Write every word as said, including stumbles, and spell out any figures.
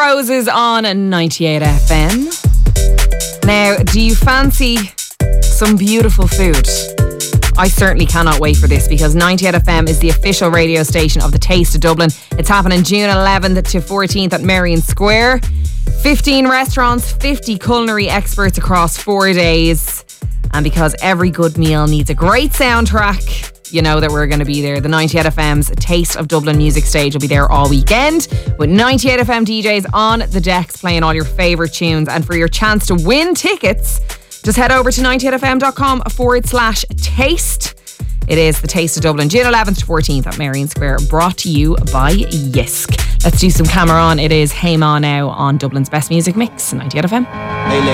Roses on ninety-eight F M. Now, do you fancy some beautiful food? I certainly cannot wait for this, because ninety-eight F M is the official radio station of the Taste of Dublin. It's happening June eleventh to fourteenth at Merrion Square. fifteen restaurants, fifty culinary experts across four days. And because every good meal needs a great soundtrack, you know that we're going to be there. The ninety-eight F M's Taste of Dublin music stage will be there all weekend, with ninety-eight F M D Js on the decks playing all your favourite tunes. And for your chance to win tickets, just head over to ninety-eight F M dot com forward slash taste. It is the Taste of Dublin, June eleventh to fourteenth at Merrion Square, brought to you by Yisk. Let's do some Cameron. It is Hey Ma Now on Dublin's Best Music Mix, ninety-eight F M.